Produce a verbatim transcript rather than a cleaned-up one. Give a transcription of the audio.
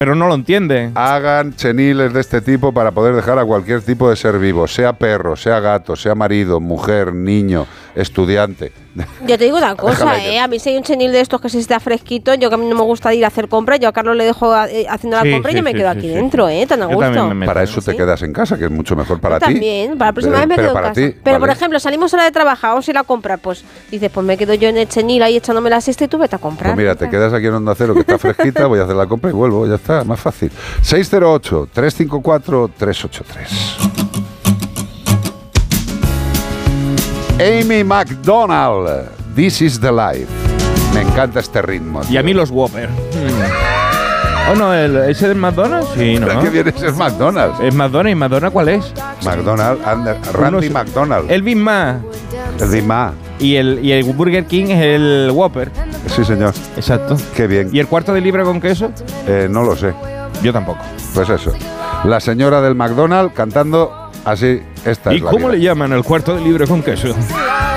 Pero no lo entiende. Hagan cheniles de este tipo para poder dejar a cualquier tipo de ser vivo, sea perro, sea gato, sea marido, mujer, niño, estudiante. Yo te digo una cosa, ¿eh? A mí si hay un chenil de estos que se está fresquito, yo que a mí no me gusta ir a hacer compras, yo a Carlos le dejo eh, haciendo la Sí, compra sí, y yo me sí, quedo sí, aquí sí. dentro, ¿eh? Tan a Yo gusto. también me meto. Para eso te ¿Sí? quedas en casa, que es mucho mejor para Yo ti. también, para la próxima Pero- vez me pero quedo en para casa. ti, Pero por vale. ejemplo, salimos hora de trabajar, vamos a ir a comprar, pues dices, pues me quedo yo en el chenil ahí echándome la siesta y tú vete a comprar. Pues mira, te quedas aquí en Onda Cero, que está fresquita, voy a hacer la compra y vuelvo, ya está, más fácil. seis cero ocho, tres cinco cuatro, tres ocho tres. Amy McDonald, This is the Life. Me encanta este ritmo. Y a mí los Whopper. ¿O no? El, ¿Ese del McDonald's? Sí, ¿no? ¿Qué viene ese es McDonald's? ¿Es McDonald's? ¿Y McDonald's cuál es? McDonald's, and- Randy Unos- McDonald. El Big Mac. El Big Mac. Y el, y el Burger King es el Whopper. Sí, señor. Exacto. Qué bien. ¿Y el cuarto de libra con queso? Eh, no lo sé. Yo tampoco. Pues eso. La señora del McDonald's cantando así. Esta ¿Y es la cómo vida. le llaman el cuarto de libra con queso?